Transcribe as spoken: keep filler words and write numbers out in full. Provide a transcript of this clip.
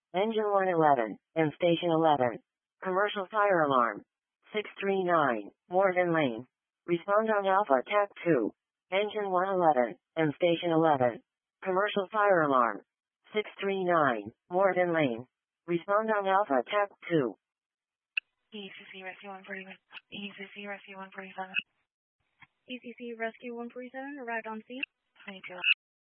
Engine one eleven, and Station eleven. Commercial fire alarm. six three nine, Morgan Lane. Respond on Alpha T A C two. Engine one eleven, and Station eleven. Commercial fire alarm. six three nine, Morgan Lane. Respond on Alpha T A C two. E C C Rescue one forty-seven. E C C Rescue one forty-seven. E C C Rescue one forty-seven arrived on scene. twenty-two.